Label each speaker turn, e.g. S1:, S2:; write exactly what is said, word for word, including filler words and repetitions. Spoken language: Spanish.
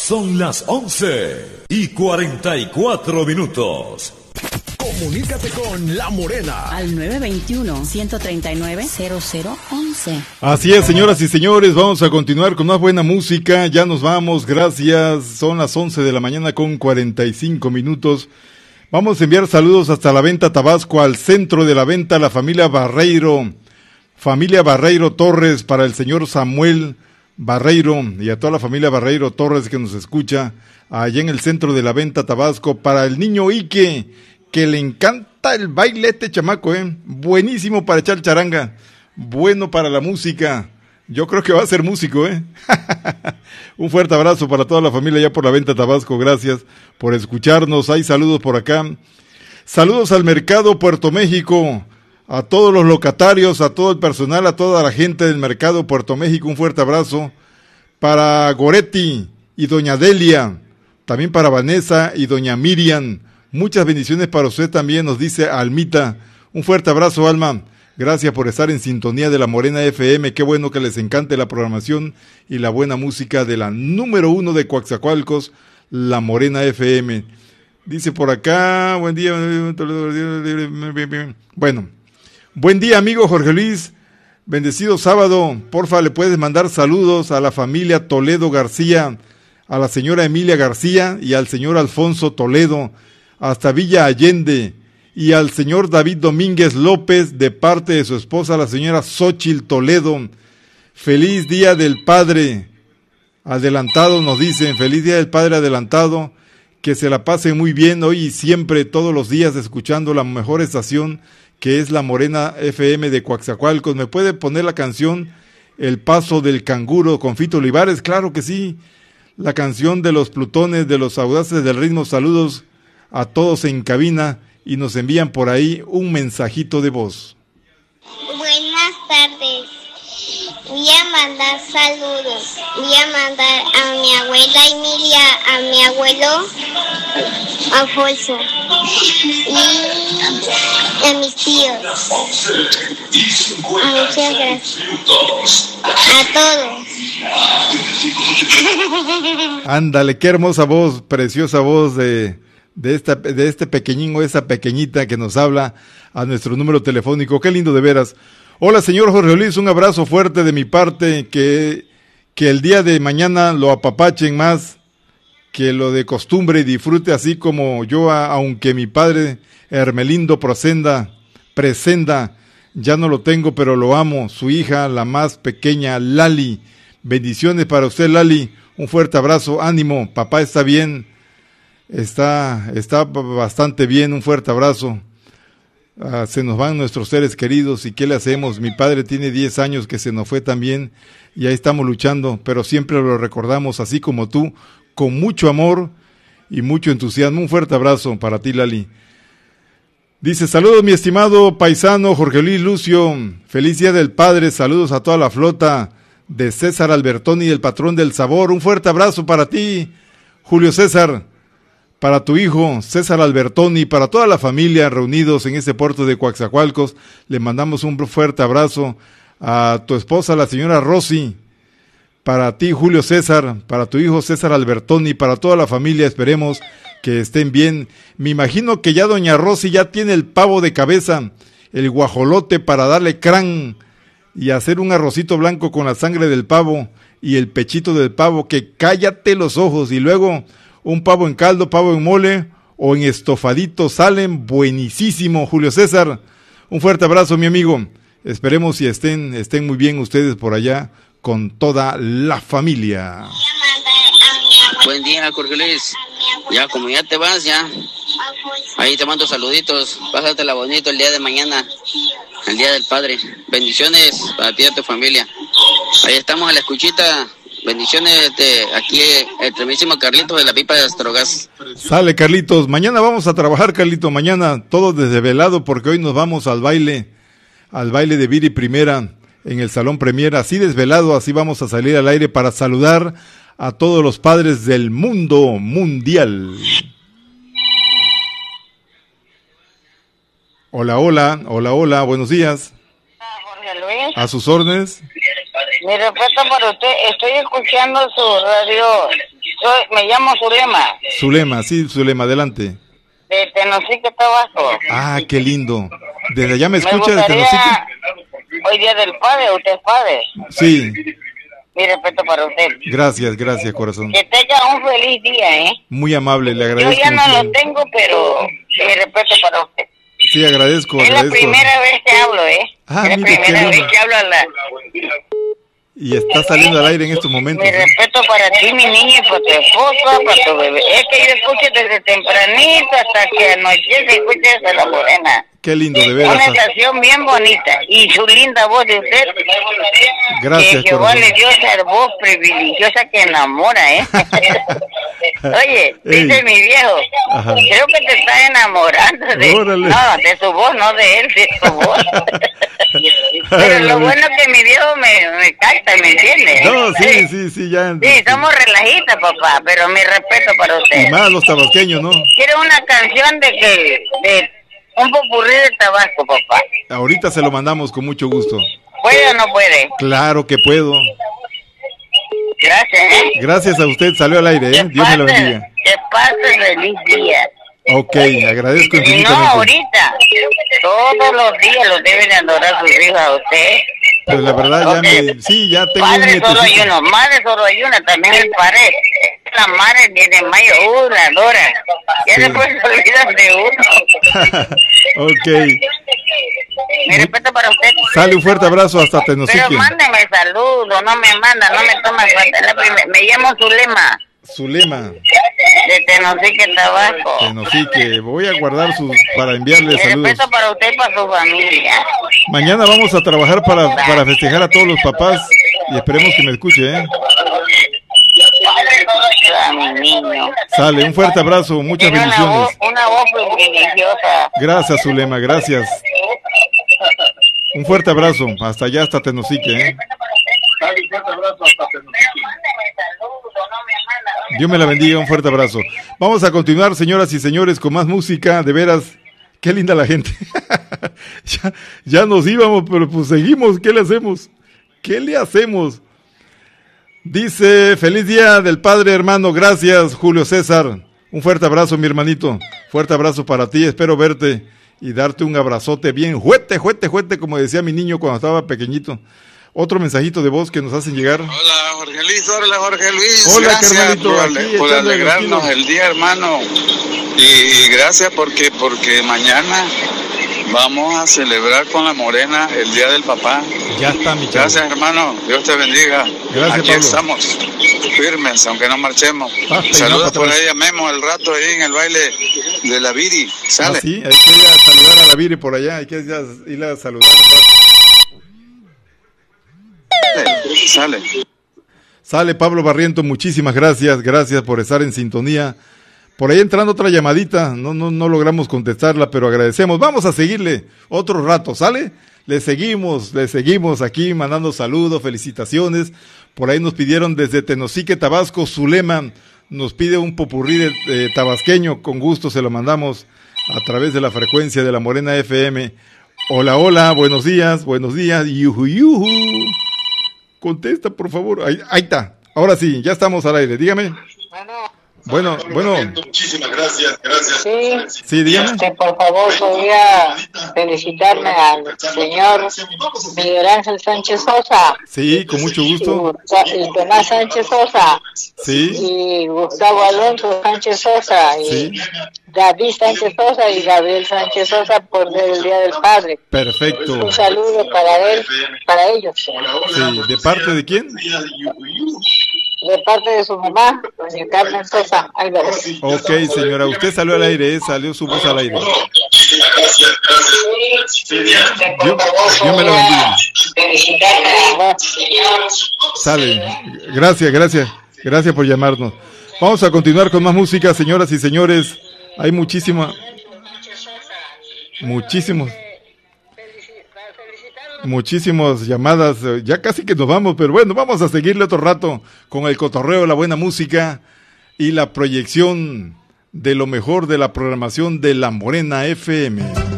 S1: Son las once y cuarenta y cuatro minutos.
S2: Comunícate con La Morena
S3: al nueve dos uno, uno tres nueve, cero cero uno uno.
S4: Así es, señoras y señores, vamos a continuar con más buena música. Ya nos vamos, gracias. Son las once de la mañana con cuarenta y cinco minutos. Vamos a enviar saludos hasta la Venta Tabasco, al centro de la venta, la familia Barreiro, familia Barreiro Torres, para el señor Samuel Barreiro y a toda la familia Barreiro Torres que nos escucha allá en el centro de la Venta Tabasco, para el niño Ike, que le encanta el baile este chamaco, ¿eh? Buenísimo para echar charanga, bueno para la música. Yo creo que va a ser músico, ¿eh? Un fuerte abrazo para toda la familia allá por la Venta Tabasco, gracias por escucharnos. Hay saludos por acá. Saludos al Mercado Puerto México, a todos los locatarios, a todo el personal, a toda la gente del Mercado Puerto México, un fuerte abrazo. Para Goretti y doña Delia, también para Vanessa y doña Miriam. Muchas bendiciones para usted también, nos dice Almita. Un fuerte abrazo, Alma. Gracias por estar en sintonía de La Morena F M. Qué bueno que les encante la programación y la buena música de la número uno de Coatzacoalcos, La Morena F M. Dice por acá, buen día. Bueno, buen día, amigo Jorge Luis. Bendecido sábado. Porfa, le puedes mandar saludos a la familia Toledo García, a la señora Emilia García y al señor Alfonso Toledo, hasta Villa Allende, y al señor David Domínguez López, de parte de su esposa, la señora Xóchitl Toledo. Feliz Día del Padre adelantado, nos dicen, feliz Día del Padre adelantado, que se la pasen muy bien hoy y siempre, todos los días, escuchando la mejor estación, que es La Morena F M de Coatzacoalcos. ¿Me puede poner la canción El Paso del Canguro con Fito Olivares? Claro que sí, la canción de los Plutones, de los Audaces del Ritmo. Saludos a todos en cabina, y nos envían por ahí un mensajito de voz.
S5: Buenas tardes. Voy a mandar saludos. Voy a mandar a mi abuela Emilia, a mi abuelo Alfonso y a mis tíos. Muchas gracias. A todos.
S4: Ándale, qué hermosa voz, preciosa voz de... de esta, de este pequeñín o esta pequeñita que nos habla a nuestro número telefónico. Qué lindo de veras. Hola, señor Jorge Luis, un abrazo fuerte de mi parte, que, que el día de mañana lo apapachen más que lo de costumbre y disfrute así como yo, a, aunque mi padre Hermelindo Procenda, Presenda, ya no lo tengo, pero lo amo. Su hija, la más pequeña, Lali. Bendiciones para usted, Lali. Un fuerte abrazo, ánimo, papá está bien. Está, está bastante bien, un fuerte abrazo. Uh, se nos van nuestros seres queridos y ¿qué le hacemos? Mi padre tiene diez años que se nos fue también y ahí estamos luchando, pero siempre lo recordamos así como tú, con mucho amor y mucho entusiasmo. Un fuerte abrazo para ti, Lali. Dice, saludos mi estimado paisano Jorge Luis Lucio, feliz Día del Padre, saludos a toda la flota de César Albertoni, el patrón del sabor. Un fuerte abrazo para ti, Julio César. Para tu hijo César Albertoni, para toda la familia reunidos en este puerto de Coatzacoalcos, le mandamos un fuerte abrazo. A tu esposa, la señora Rosy, para ti Julio César, para tu hijo César Albertoni, para toda la familia, esperemos que estén bien. Me imagino que ya doña Rosy ya tiene el pavo de cabeza, el guajolote para darle crán y hacer un arrocito blanco con la sangre del pavo y el pechito del pavo, que cállate los ojos, y luego un pavo en caldo, pavo en mole o en estofadito, salen buenísimo. Julio César, un fuerte abrazo, mi amigo. Esperemos y estén, estén muy bien ustedes por allá con toda la familia.
S6: Buen día, Jorge Luis. Ya, como ya te vas, ya. Ahí te mando saluditos. Pásatela bonito el día de mañana, el Día del Padre. Bendiciones para ti y a tu familia. Ahí estamos a la escuchita. Bendiciones de aquí, el tremísimo Carlitos de la pipa de Astrogas.
S4: Sale, Carlitos. Mañana vamos a trabajar, Carlito. Mañana todo desvelado porque hoy nos vamos al baile, al baile de Viri Primera en el Salón Premier. Así desvelado, así vamos a salir al aire para saludar a todos los padres del mundo mundial. Hola, hola, hola, hola, buenos días.
S7: Jorge Luis.
S4: A sus órdenes.
S7: Mi respeto para usted, estoy escuchando su radio, soy, me llamo Zulema.
S4: Zulema, sí, Zulema, adelante.
S7: De Tenosique, Tabasco.
S4: Ah, qué lindo. ¿Desde allá me
S7: Me
S4: escucha, de
S7: gustaría,
S4: Tenosique?
S7: hoy día del padre, usted es padre.
S4: Sí,
S7: Mi respeto para usted.
S4: gracias, gracias, corazón.
S7: Que tenga un feliz día, ¿eh?
S4: Muy amable, le
S7: Yo
S4: agradezco
S7: ya no
S4: mucho.
S7: lo tengo, pero mi respeto para usted.
S4: Sí, agradezco,
S7: Es la
S4: agradezco.
S7: primera vez que hablo, ¿eh?
S4: Ah,
S7: es la
S4: mire, qué
S7: primera
S4: lindo.
S7: vez que hablo a la...
S4: Y está saliendo al aire en estos momentos.
S7: Mi
S4: ¿eh?
S7: respeto para ti, mi niña, y para tu esposa, para tu bebé. Es que yo escucho desde tempranito hasta que anochece, escucho desde La Morena.
S4: Qué lindo, de veras.
S7: Una estación bien bonita. Y su linda voz de usted.
S4: Gracias,
S7: Que Jehová
S4: corazón.
S7: le dio esa voz privilegiosa que enamora, ¿eh? Oye, dice
S4: Ey.
S7: mi viejo,
S4: Ajá.
S7: creo que te está enamorando de...
S4: Órale.
S7: No, de su voz, no de él, de su voz. Pero lo bueno es que mi viejo me, me capta, ¿me entiende?
S4: No, sí, sí, sí, ya.
S7: Sí, somos relajitas, papá, pero mi respeto para usted.
S4: Y más los tabasqueños, ¿no?
S7: Quiero una canción de que... de un popurrí de Tabasco, papá.
S4: Ahorita se lo mandamos con mucho gusto.
S7: ¿Puede o no puede?
S4: Claro que puedo.
S7: Gracias, ¿eh?
S4: Gracias a usted, salió al aire, ¿eh? Dios me lo
S7: pase-
S4: bendiga.
S7: Que pase feliz día.
S4: Ok, agradezco
S7: Y no
S4: infinitamente.
S7: ahorita, todos los días los deben adorar sus hijos a usted.
S4: Pues la verdad, ya
S7: Ok.
S4: me. Sí, ya tengo un
S7: Padre solo hay
S4: nietecito.
S7: uno, madre solo hay una, también el padre. La madre tiene mayo, uh, la adora. Ya
S4: Sí.
S7: después se olvidan de uno.
S4: Ok.
S7: Mi respeto para usted.
S4: Sale un fuerte abrazo hasta
S7: Pero
S4: Tenosique.
S7: mándeme saludos, no me manda, no me toma cuenta. La primer- me llamo Zulema,
S4: Zulema,
S7: de Tenosique, Tabasco.
S4: Tenosique. Voy a guardar sus para enviarle
S7: Mi
S4: saludos.
S7: respeto para usted y para su familia.
S4: Mañana vamos a trabajar para, para festejar a todos los papás y esperemos que me escuche, ¿eh?
S7: A mi niño.
S4: Sale, un fuerte abrazo, muchas
S7: Tiene una
S4: bendiciones.
S7: voz, una voz privilegiosa.
S4: Gracias, Zulema, gracias. Un fuerte abrazo, hasta allá, hasta Tenosique, ¿eh? Dios me la bendiga, un fuerte abrazo. Vamos a continuar, señoras y señores, con más música, de veras, qué linda la gente. ya, ya nos íbamos, pero pues seguimos, ¿qué le hacemos? ¿Qué le hacemos? Dice, feliz día del padre, hermano, gracias, Julio César. Un fuerte abrazo, mi hermanito, fuerte abrazo para ti, espero verte y darte un abrazote bien, juete, juete, juete, como decía mi niño cuando estaba pequeñito. Otro mensajito de voz que nos hacen llegar.
S8: Hola Jorge Luis, hola Jorge Luis.
S4: Hola,
S8: gracias
S4: carnalito,
S8: por,
S4: aquí
S8: ale- por
S4: echando el
S8: alegrarnos
S4: estilo.
S8: el día, hermano. Y, y gracias porque porque mañana vamos a celebrar con la Morena el Día del Papá.
S4: Ya está, mi chavo.
S8: Gracias, hermano. Dios te bendiga.
S4: Gracias,
S8: Aquí
S4: Pablo.
S8: estamos, firmes, aunque no marchemos.
S4: Ah, peinado
S8: Saludos
S4: para
S8: por
S4: atrás.
S8: ahí a Memo el rato ahí en el baile de la Viri. Sale.
S4: Ah, sí, hay que ir a saludar a la Vire por allá, hay que ir a, ir a saludar un rato.
S8: Sale.
S4: Sale Pablo Barriento, muchísimas gracias, gracias por estar en sintonía. Por ahí entrando otra llamadita, no, no, no logramos contestarla, pero agradecemos. Vamos a seguirle otro rato, ¿sale? Le seguimos, le seguimos aquí mandando saludos, felicitaciones. Por ahí nos pidieron desde Tenosique, Tabasco, Zulema, nos pide un popurrí de, de tabasqueño, con gusto se lo mandamos a través de la frecuencia de la Morena F M. Hola, hola, buenos días, buenos días, yuju, yuju. Contesta, por favor. Ahí, ahí está. Ahora sí, ya estamos al aire. Dígame. Bueno, bueno.
S8: Muchísimas gracias, gracias.
S7: Sí,
S4: Sí, dígame.
S7: este, por favor, podría felicitarme al señor Miguel Ángel Sánchez Sosa.
S4: Sí, con mucho
S7: Y,
S4: gusto.
S7: Gusta- y Tomás Sánchez Sosa.
S4: Sí,
S7: Y Gustavo Alonso Sánchez Sosa. Y
S4: sí.
S7: David Sánchez Sosa y Gabriel Sánchez Sosa por el Día del Padre.
S4: Perfecto.
S7: Un saludo para él, para ellos.
S4: Sí, ¿de parte de quién?
S7: De parte de su mamá, doña Carmen Sosa Álvarez.
S4: Ok, señora, usted salió al aire, ¿eh? Salió su voz al aire. Dios, Dios me la bendiga. Sale. Gracias, gracias. Gracias por llamarnos. Vamos a continuar con más música, señoras y señores. Hay muchísima, muchísimos, muchísimas llamadas. Ya casi que nos vamos, pero bueno, vamos a seguirle otro rato con el cotorreo, la buena música y la proyección de lo mejor de la programación de La Morena F M.